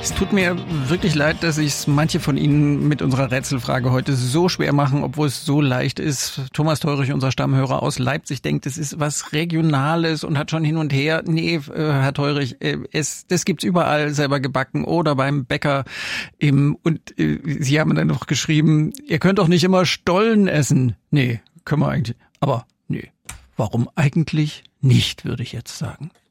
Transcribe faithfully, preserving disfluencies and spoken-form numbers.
Es tut mir wirklich leid, dass sich manche von Ihnen mit unserer Rätselfrage heute so schwer machen, obwohl es so leicht ist. Thomas Teurich, unser Stammhörer aus Leipzig, denkt, es ist was Regionales und hat schon hin und her. Nee, äh, Herr Teurich, äh, es, das gibt's überall, selber gebacken oder beim Bäcker. Im, und äh, Sie haben dann noch geschrieben, ihr könnt doch nicht immer Stollen essen. Nee, können wir eigentlich. Aber nee, warum eigentlich nicht, würde ich jetzt sagen.